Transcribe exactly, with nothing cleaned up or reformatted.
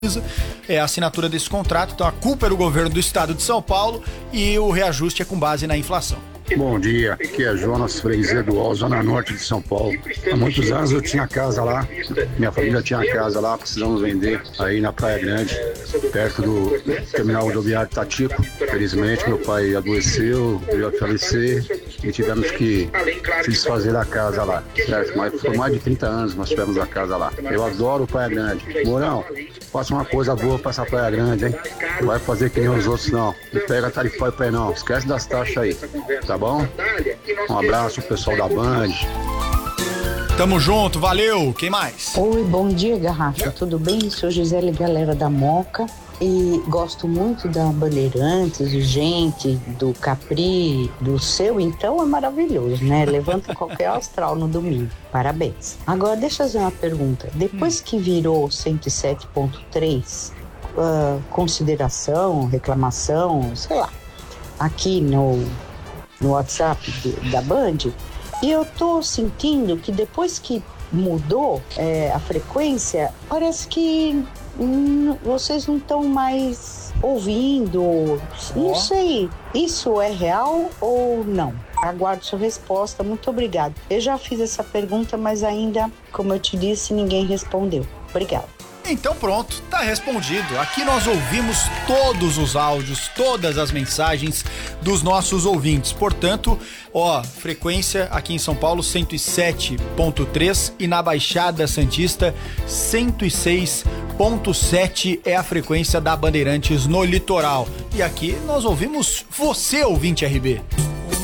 é a assinatura desse contrato, então a culpa é do governo do estado de São Paulo e o reajuste é com base na inflação. Bom dia, aqui é Jonas Freire do Al, Zona Norte de São Paulo. Há muitos anos eu tinha casa lá, minha família tinha casa lá, precisamos vender aí na Praia Grande, perto do terminal rodoviário Tatico. Felizmente meu pai adoeceu, veio a falecer e tivemos que se desfazer da casa lá, certo? Mas por mais de trinta anos nós tivemos a casa lá. Eu adoro Praia Grande. Mourão, faça uma coisa boa pra essa Praia Grande, hein? Não vai fazer que nem os outros não. Não pega tarifa e pé não, esquece das taxas aí, tá bom? Um abraço pro pessoal da Band. Tamo junto, valeu. Quem mais? Oi, bom dia, Garrafa. Tudo bem? Sou Gisele Galera da Moca e gosto muito da Bandeirantes, do Gente, do Capri, do seu, então é maravilhoso, né? Levanta qualquer astral no domingo. Parabéns. Agora, deixa eu fazer uma pergunta. Depois que virou cento e sete ponto três, uh, consideração, reclamação, sei lá, aqui no... no WhatsApp do, da Band, e eu tô sentindo que depois que mudou é, a frequência, parece que hum, vocês não estão mais ouvindo, oh. Não sei, isso é real ou não? Aguardo sua resposta, muito obrigada. Eu já fiz essa pergunta, mas ainda, como eu te disse, ninguém respondeu. Obrigada. Então pronto, tá respondido. Aqui nós ouvimos todos os áudios, todas as mensagens dos nossos ouvintes. Portanto, ó, frequência aqui em São Paulo cento e sete ponto três e na Baixada Santista cento e seis ponto sete é a frequência da Bandeirantes no litoral. E aqui nós ouvimos você, ouvinte R B.